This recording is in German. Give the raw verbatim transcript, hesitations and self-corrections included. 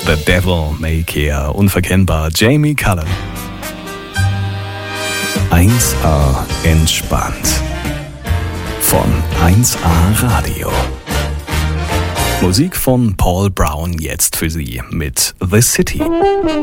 The Devil May Care, unverkennbar, Jamie Cullum. eins A entspannt. Von eins A Radio. Musik von Paul Brown jetzt für Sie mit The City.